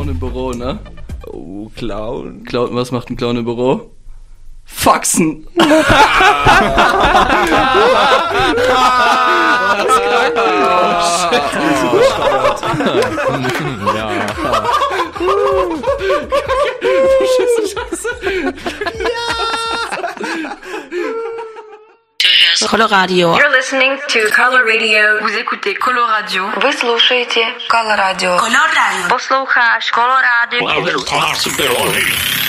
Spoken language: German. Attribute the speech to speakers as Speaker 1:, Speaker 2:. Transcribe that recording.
Speaker 1: Clown im Büro, ne?
Speaker 2: Oh, Clown.
Speaker 1: Clown, was macht ein Clown im Büro? Faxen!
Speaker 2: Das ist krank. Ja.
Speaker 3: Coloradio.
Speaker 4: You're listening to Color Radio.
Speaker 5: Vous écoutez Coloradio.
Speaker 4: Вы слушаете Color Radio.
Speaker 3: Coloradio.
Speaker 4: Послухаешь Color Radio.
Speaker 6: Well, there's possibility.